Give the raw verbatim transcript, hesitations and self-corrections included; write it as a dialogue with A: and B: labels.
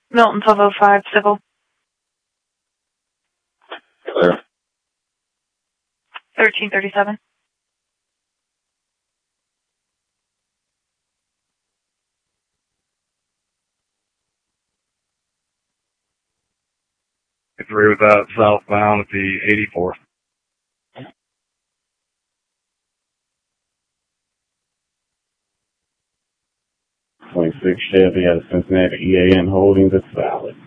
A: Milton twelve oh five, civil.
B: Clear.
A: thirteen thirty-seven.
C: Three with that southbound at the eighty-fourth.
B: twenty-six Chevy out of Cincinnati E A N Holdings, it's valid.